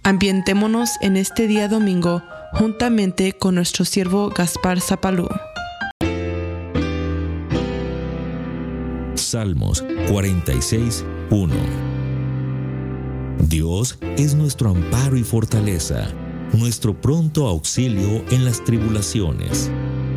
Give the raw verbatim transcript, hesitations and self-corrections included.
Ambientémonos en este día domingo juntamente con nuestro siervo Gaspar Zapalú. Salmos cuarenta y seis, uno. Dios es nuestro amparo y fortaleza, nuestro pronto auxilio en las tribulaciones.